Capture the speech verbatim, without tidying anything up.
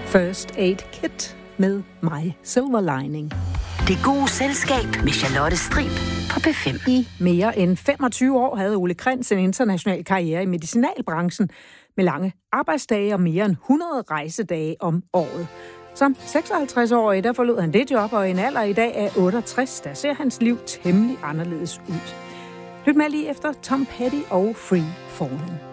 First Aid Kit med My Silver Lining. Det gode selskab med Charlotte Strib på P fem. I mere end femogtyve år havde Ole Krentz en international karriere i medicinalbranchen med lange arbejdsdage og mere end hundrede rejsedage om året. Som seksoghalvtreds-årig, der forlod han det job, og i en alder i dag af otteogtres, der ser hans liv temmelig anderledes ud. Lyt med lige efter Tom Petty og Free Falling.